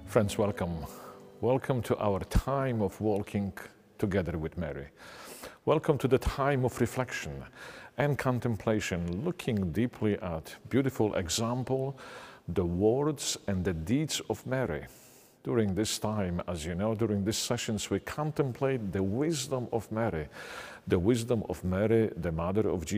Friends, welcome. Welcome to our time of walking together with Mary. Welcome to the time of reflection and contemplation, looking deeply at beautiful example, the words and the deeds of Mary. During this time, as you know, during these sessions, we contemplate the wisdom of Mary, the mother of Jesus.